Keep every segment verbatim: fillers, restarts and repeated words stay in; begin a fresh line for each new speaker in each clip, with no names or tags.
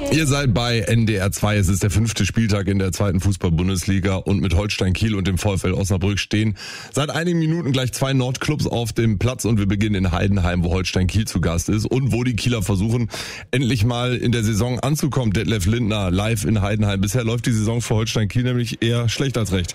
Ihr seid bei N D R zwei, es ist der fünfte Spieltag in der zweiten Fußball-Bundesliga und mit Holstein Kiel und dem VfL Osnabrück stehen seit einigen Minuten gleich zwei Nordclubs auf dem Platz und wir beginnen in Heidenheim, wo Holstein Kiel zu Gast ist und wo die Kieler versuchen, endlich mal in der Saison anzukommen. Detlef Lindner live in Heidenheim. Bisher läuft die Saison für Holstein Kiel nämlich eher schlecht als recht.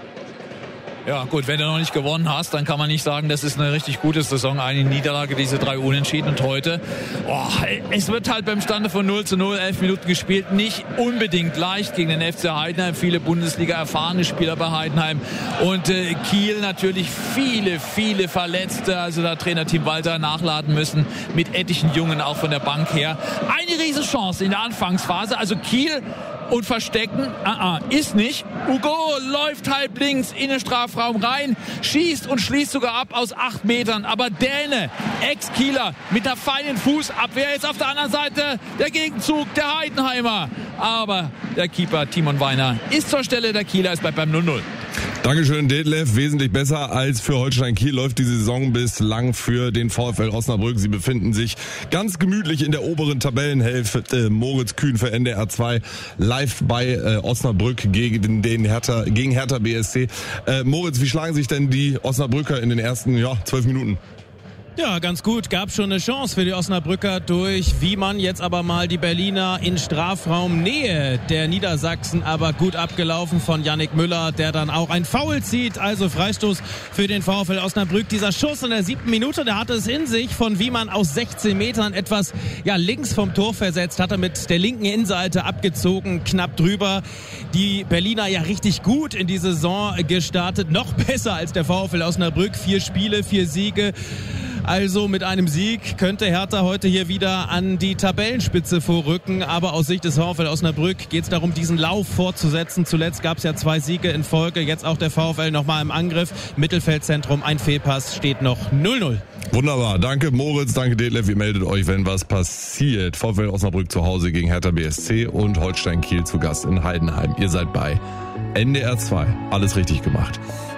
Ja gut, wenn du noch nicht gewonnen hast, dann kann man nicht sagen, das ist eine richtig gute Saison. Eine Niederlage, diese drei Unentschieden und heute, oh, es wird halt beim Stande von null zu null, elf Minuten gespielt, nicht unbedingt leicht gegen den F C Heidenheim. Viele Bundesliga erfahrene Spieler bei Heidenheim und äh, Kiel natürlich viele, viele Verletzte. Also da Trainer Tim Walter nachladen müssen mit etlichen Jungen auch von der Bank her. Eine Riesenchance in der Anfangsphase, also Kiel und verstecken, ah, ah, ist nicht. Hugo läuft halb links in den Strafraum rein, schießt und schließt sogar ab aus acht Metern. Aber Däne, Ex-Kieler, mit einer feinen Fußabwehr. Jetzt auf der anderen Seite der Gegenzug der Heidenheimer. Aber der Keeper Timon Weiner ist zur Stelle der Kieler, es bleibt beim null null.
Dankeschön, Detlef. Wesentlich besser als für Holstein Kiel läuft die Saison bislang für den VfL Osnabrück. Sie befinden sich ganz gemütlich in der oberen Tabellenhälfte. Moritz Kühn für N D R zwei live bei äh, Osnabrück gegen den Hertha, gegen Hertha B S C. Äh, Moritz, wie schlagen sich denn die Osnabrücker in den ersten ja, zwölf Minuten?
Ja, ganz gut. Gab schon eine Chance für die Osnabrücker durch Wiemann. Jetzt aber mal die Berliner in Strafraumnähe der Niedersachsen. Aber gut abgelaufen von Yannick Müller, der dann auch ein Foul zieht. Also Freistoß für den VfL Osnabrück. Dieser Schuss in der siebten Minute, der hatte es in sich. Von Wiemann aus sechzehn Metern etwas ja links vom Tor versetzt. Hat er mit der linken Innenseite abgezogen, knapp drüber. Die Berliner ja richtig gut in die Saison gestartet. Noch besser als der VfL Osnabrück. Vier Spiele, vier Siege. Also mit einem Sieg könnte Hertha heute hier wieder an die Tabellenspitze vorrücken. Aber aus Sicht des VfL Osnabrück geht es darum, diesen Lauf fortzusetzen. Zuletzt gab es ja zwei Siege in Folge. Jetzt auch der VfL nochmal im Angriff. Mittelfeldzentrum, ein Fehlpass, steht noch null null.
Wunderbar. Danke Moritz, danke Detlef. Ihr meldet euch, wenn was passiert. VfL Osnabrück zu Hause gegen Hertha B S C und Holstein Kiel zu Gast in Heidenheim. Ihr seid bei N D R zwei. Alles richtig gemacht.